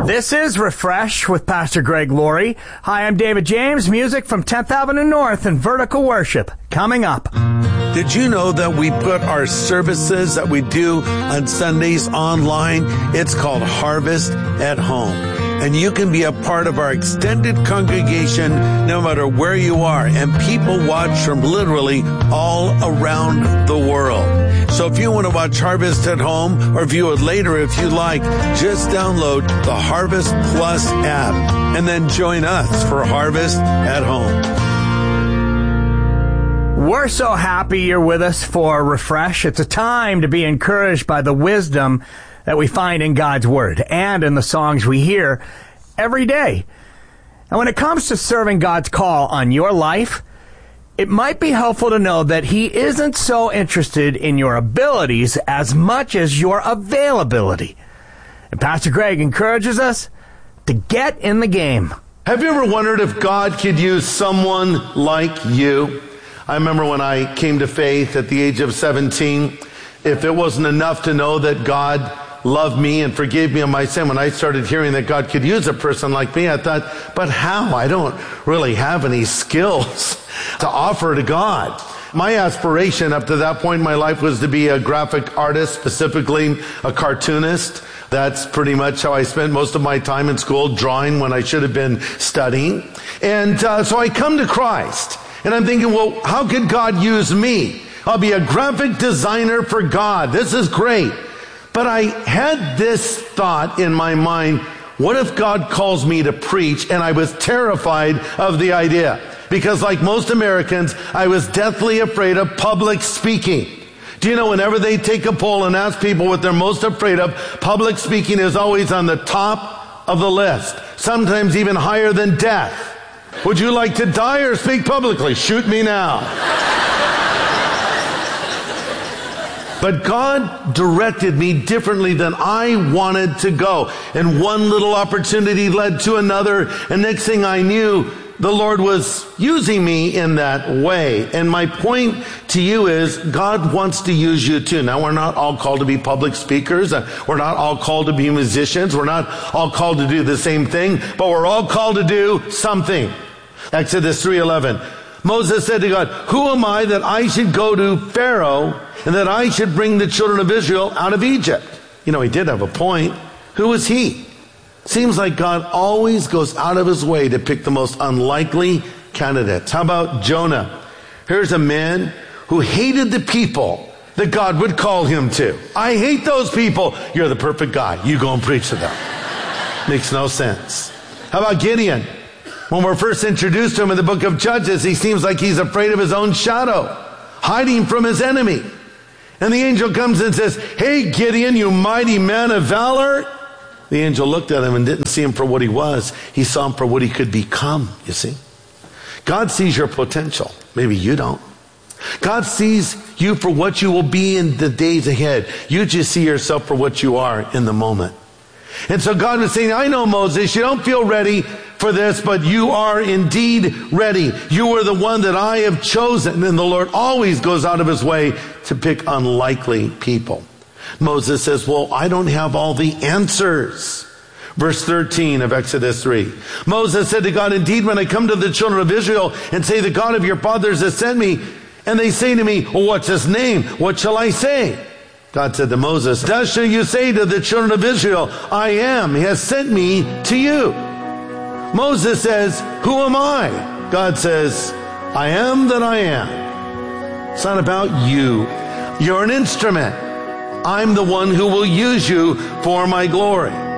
This is Refresh with Pastor Greg Laurie. Hi, I'm David James. Music from 10th Avenue North and Vertical Worship. Coming up. Did you know that we put our services that we do on Sundays online? It's called Harvest at Home. And you can be a part of our extended congregation no matter where you are. And people watch from literally all around the world. So if you want to watch Harvest at Home or view it later if you like, just download the Harvest Plus app and then join us for Harvest at Home. We're so happy you're with us for Refresh. It's a time to be encouraged by the wisdom that we find in God's Word and in the songs we hear every day. And when it comes to serving God's call on your life, it might be helpful to know that He isn't so interested in your abilities as much as your availability. And Pastor Greg encourages us to get in the game. Have you ever wondered if God could use someone like you? I remember when I came to faith at the age of 17, if it wasn't enough to know that God loved me and forgave me of my sin, when I started hearing that God could use a person like me, I thought, but how? I don't really have any skills to offer to God. My aspiration up to that point in my life was to be a graphic artist, specifically a cartoonist. That's pretty much how I spent most of my time in school, drawing when I should have been studying. And so I come to Christ. And I'm thinking, well, how could God use me? I'll be a graphic designer for God. This is great. But I had this thought in my mind, what if God calls me to preach? And I was terrified of the idea. Because like most Americans, I was deathly afraid of public speaking. Do you know whenever they take a poll and ask people what they're most afraid of, public speaking is always on the top of the list. Sometimes even higher than death. Would you like to die or speak publicly? Shoot me now. But God directed me differently than I wanted to go. And one little opportunity led to another. And next thing I knew, the Lord was using me in that way. And my point to you is God wants to use you too. Now, we're not all called to be public speakers. We're not all called to be musicians. We're not all called to do the same thing, but we're all called to do something. Exodus 3:11. Moses said to God, who am I that I should go to Pharaoh and that I should bring the children of Israel out of Egypt? You know, he did have a point. Who was he? Seems like God always goes out of his way to pick the most unlikely candidates. How about Jonah? Here's a man who hated the people that God would call him to. I hate those people. You're the perfect guy. You go and preach to them. Makes no sense. How about Gideon? When we're first introduced to him in the book of Judges, he seems like he's afraid of his own shadow, hiding from his enemy. And the angel comes and says, hey, Gideon, you mighty man of valor. The angel looked at him and didn't see him for what he was. He saw him for what he could become, you see. God sees your potential. Maybe you don't. God sees you for what you will be in the days ahead. You just see yourself for what you are in the moment. And so God was saying, I know, Moses, you don't feel ready for this, but you are indeed ready. You are the one that I have chosen. And the Lord always goes out of his way to pick unlikely people. Moses says, well, I don't have all the answers. Verse 13 of Exodus 3. Moses said to God, indeed, when I come to the children of Israel and say, the God of your fathers has sent me, and they say to me, well, what's his name? What shall I say? God said to Moses, thus shall you say to the children of Israel, I am, he has sent me to you. Moses says, who am I? God says, I am that I am. It's not about you. You're an instrument. I'm the one who will use you for my glory.